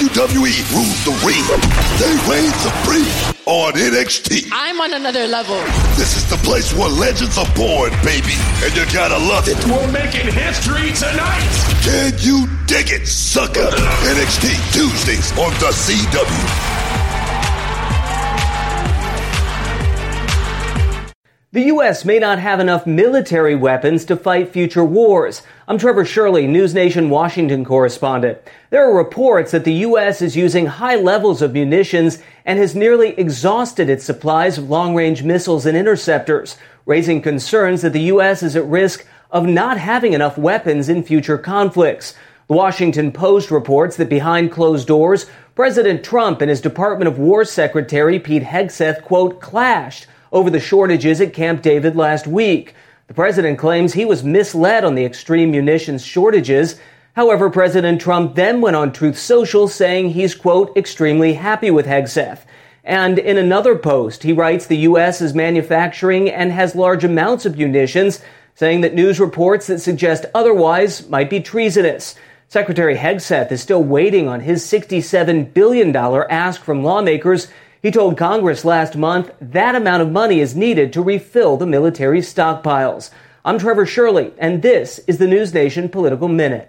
WWE rules the ring. They reign supreme on NXT. I'm on another level. This is the place where legends are born, baby. And you gotta love it. We're making history tonight. Can you dig it, sucker? NXT Tuesdays on the CW. The U.S. may not have enough military weapons to fight future wars. I'm Trevor Shirley, News Nation Washington correspondent. There are reports that the U.S. is using high levels of munitions and has nearly exhausted its supplies of long-range missiles and interceptors, raising concerns that the U.S. is at risk of not having enough weapons in future conflicts. The Washington Post reports that behind closed doors, President Trump and his Department of War Secretary Pete Hegseth, quote, clashed over the shortages at Camp David last week. The president claims he was misled on the extreme munitions shortages. However, President Trump then went on Truth Social saying he's, quote, extremely happy with Hegseth. And in another post, he writes the U.S. is manufacturing and has large amounts of munitions, saying that news reports that suggest otherwise might be treasonous. Secretary Hegseth is still waiting on his $67 billion ask from lawmakers. He told Congress last month that amount of money is needed to refill the military's stockpiles. I'm Trevor Shirley, and this is the News Nation Political Minute.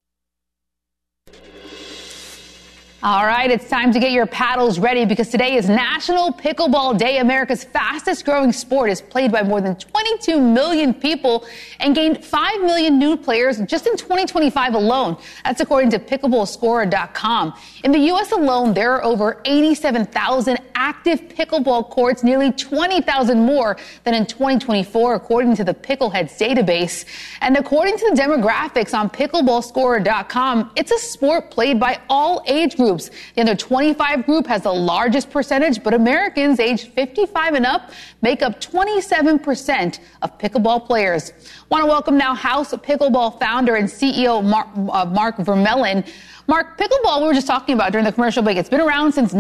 All right, it's time to get your paddles ready because today is National Pickleball Day. America's fastest growing sport is played by more than 22 million people and gained 5 million new players just in 2025 alone. That's according to pickleballscorer.com. In the U.S. alone, there are over 87,000 active pickleball courts, nearly 20,000 more than in 2024, according to the Pickleheads database. And according to the demographics on pickleballscorer.com, it's a sport played by all age groups. The under 25 group has the largest percentage, but Americans aged 55 and up make up 27% of pickleball players. Want to welcome now House Pickleball founder and CEO Mark Vermeulen. Mark, pickleball we were just talking about during the commercial break, it's been around since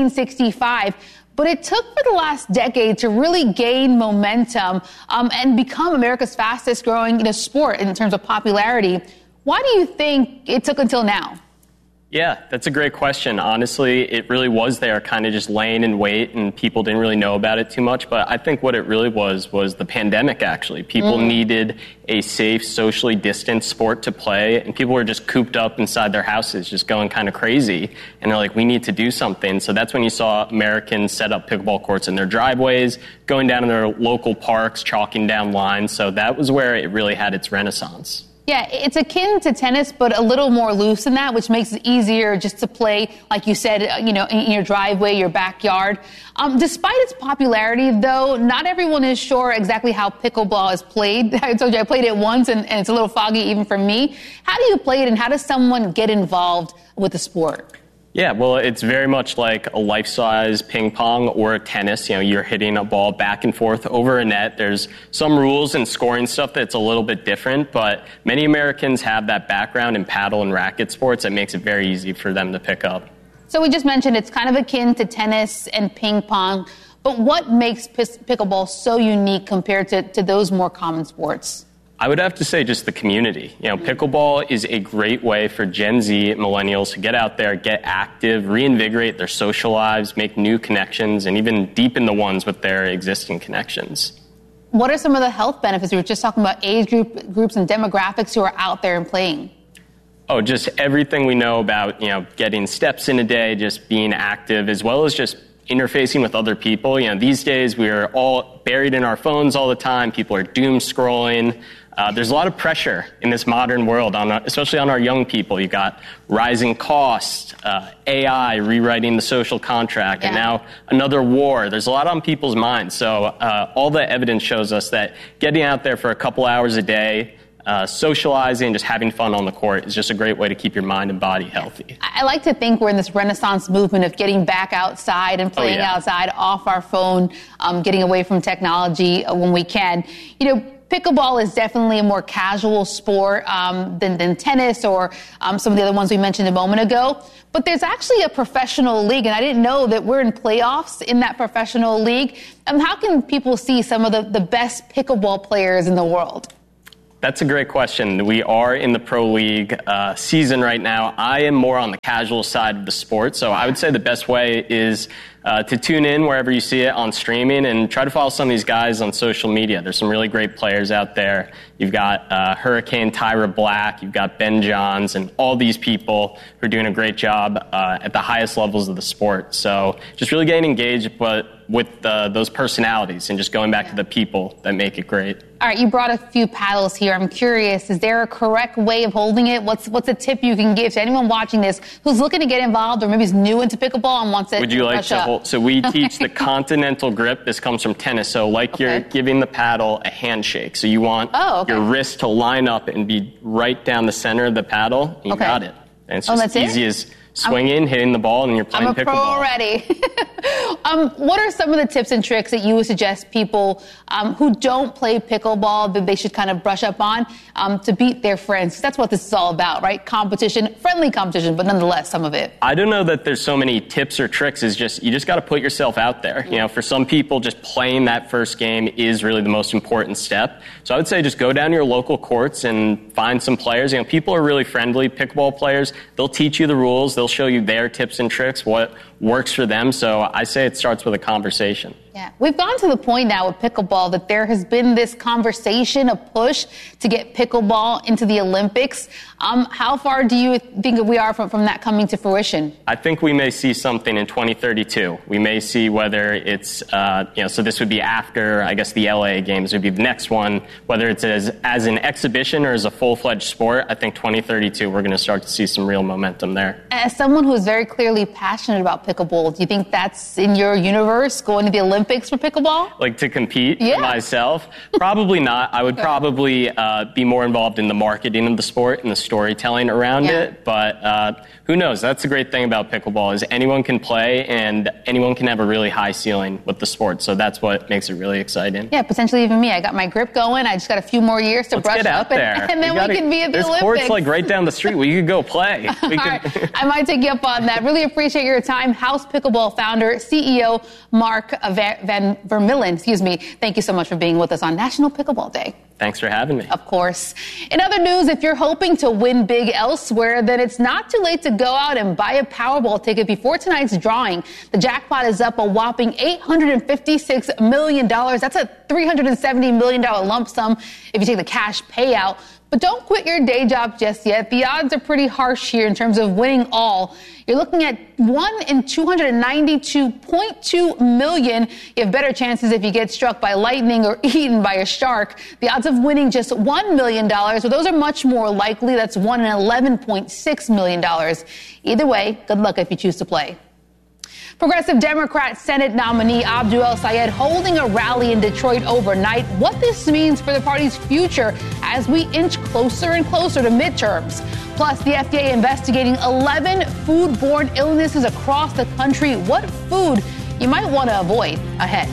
1965. But it took for the last decade to really gain momentum and become America's fastest growing sport in terms of popularity. Why do you think it took until now? Yeah, that's a great question. Honestly, it really was there kind of just laying in wait and people didn't really know about it too much. But I think what it really was the pandemic, actually. People needed a safe, socially distanced sport to play. And people were just cooped up inside their houses, just going kind of crazy. And they're like, we need to do something. So that's when you saw Americans set up pickleball courts in their driveways, going down in their local parks, chalking down lines. So that was where it really had its renaissance. Yeah, it's akin to tennis, but a little more loose than that, which makes it easier just to play, like you said, in your driveway, your backyard. Despite its popularity, though, not everyone is sure exactly how pickleball is played. I told you I played it once, and it's a little foggy even for me. How do you play it, and how does someone get involved with the sport? Yeah, well, it's very much like a life-size ping pong or a tennis. You're hitting a ball back and forth over a net. There's some rules and scoring stuff that's a little bit different, but many Americans have that background in paddle and racket sports that makes it very easy for them to pick up. So we just mentioned it's kind of akin to tennis and ping pong, but what makes pickleball so unique compared to those more common sports? I would have to say just the community. Pickleball is a great way for Gen Z millennials to get out there, get active, reinvigorate their social lives, make new connections, and even deepen the ones with their existing connections. What are some of the health benefits? We were just talking about age groups and demographics who are out there and playing. Oh, just everything we know about, getting steps in a day, just being active, as well as just interfacing with other people. These days we are all buried in our phones all the time. People are doom scrolling. There's a lot of pressure in this modern world, especially on our young people. You got rising costs, AI rewriting the social contract, and now another war. There's a lot on people's minds. So all the evidence shows us that getting out there for a couple hours a day, socializing, just having fun on the court is just a great way to keep your mind and body healthy. I like to think we're in this renaissance movement of getting back outside and playing outside, off our phone, getting away from technology when we can. Pickleball is definitely a more casual sport than tennis or some of the other ones we mentioned a moment ago. But there's actually a professional league, and I didn't know that we're in playoffs in that professional league. How can people see some of the best pickleball players in the world? That's a great question. We are in the Pro League season right now. I am more on the casual side of the sport, so I would say the best way is to tune in wherever you see it on streaming and try to follow some of these guys on social media. There's some really great players out there. You've got Hurricane Tyra Black, you've got Ben Johns, and all these people who are doing a great job at the highest levels of the sport. So just really getting engaged with those personalities and just going back to the people that make it great. All right, you brought a few paddles here. I'm curious, is there a correct way of holding it? What's a tip you can give to anyone watching this who's looking to get involved or maybe is new into pickleball and wants it? Would you like to hold? So we teach the continental grip. This comes from tennis. So you're giving the paddle a handshake. So you want your wrist to line up and be right down the center of the paddle. You got it. And it's just easy as swinging, hitting the ball, and you're playing pickleball. I'm a pro already. What are some of the tips and tricks that you would suggest people who don't play pickleball that they should kind of brush up on to beat their friends? That's what this is all about, right? Competition, friendly competition, but nonetheless, some of it. I don't know that there's so many tips or tricks. You just got to put yourself out there. You know, for some people, just playing that first game is really the most important step. So I would say just go down to your local courts and find some players. You know, people are really friendly. Pickleball players, they'll teach you the rules. They'll show you their tips and tricks, what works for them. So I say it starts with a conversation. Yeah, we've gone to the point now with pickleball that there has been this conversation, a push to get pickleball into the Olympics. How far do you think we are from that coming to fruition? I think we may see something in 2032. We may see whether it's, so this would be after, I guess, the LA games would be the next one, whether it's as an exhibition or as a full-fledged sport. I think 2032, we're going to start to see some real momentum there. As someone who is very clearly passionate about pickleball, do you think that's in your universe, going to the Olympics for pickleball? Like to compete myself? Probably not. I would probably be more involved in the marketing of the sport and the storytelling around it. But who knows? That's the great thing about pickleball is anyone can play and anyone can have a really high ceiling with the sport. So that's what makes it really exciting. Yeah, potentially even me. I got my grip going. I just got a few more years to brush up. And then we can be at the Olympics. There's courts like right down the street. We could go play. Right. I might take you up on that. Really appreciate your time. House Pickleball founder, CEO Mark Van Vermeulen. Thank you so much for being with us on National Pickleball Day. Thanks for having me. Of course. In other news, if you're hoping to win big elsewhere, then it's not too late to go out and buy a Powerball ticket before tonight's drawing. The jackpot is up a whopping $856 million. That's a $370 million lump sum if you take the cash payout. But don't quit your day job just yet. The odds are pretty harsh here in terms of winning all. You're looking at 1 in 292.2 million. You have better chances if you get struck by lightning or eaten by a shark. The odds of winning just $1 million, well, those are much more likely. That's 1 in $11.6 million. Either way, good luck if you choose to play. Progressive Democrat Senate nominee Abdul El-Sayed holding a rally in Detroit overnight. What this means for the party's future as we inch closer and closer to midterms. Plus, the FDA investigating 11 foodborne illnesses across the country. What food you might want to avoid ahead.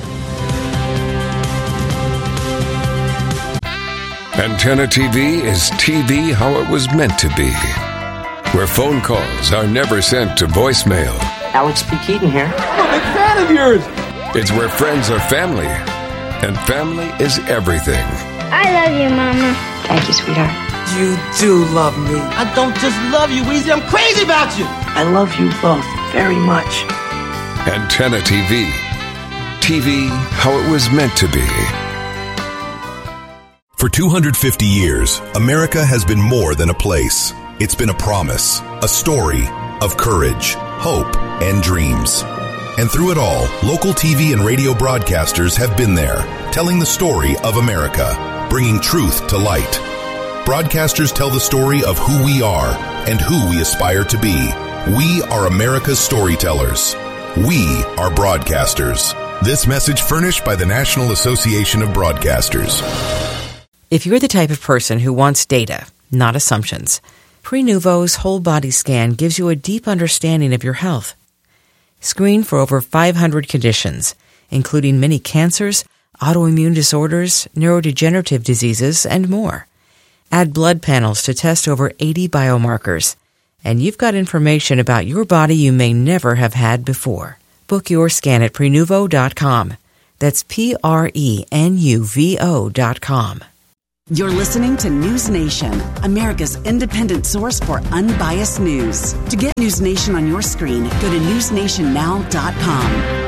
Antenna TV is TV how it was meant to be, where phone calls are never sent to voicemail. Alex P. Keaton here. I'm a big fan of yours. It's where friends are family, and family is everything. I love you, Mama. Thank you, sweetheart. You do love me. I don't just love you, Weezy. I'm crazy about you. I love you both very much. Antenna TV. TV how it was meant to be. For 250 years, America has been more than a place. It's been a promise, a story of courage, hope, and dreams. And through it all, local TV and radio broadcasters have been there, telling the story of America, bringing truth to light. Broadcasters tell the story of who we are and who we aspire to be. We are America's storytellers. We are broadcasters. This message furnished by the National Association of Broadcasters. If you're the type of person who wants data, not assumptions, Prenuvo's whole body scan gives you a deep understanding of your health. Screen for over 500 conditions, including many cancers, autoimmune disorders, neurodegenerative diseases, and more. Add blood panels to test over 80 biomarkers, and you've got information about your body you may never have had before. Book your scan at Prenuvo.com. That's Prenuvo.com. You're listening to News Nation, America's independent source for unbiased news. To get News Nation on your screen, go to newsnationnow.com.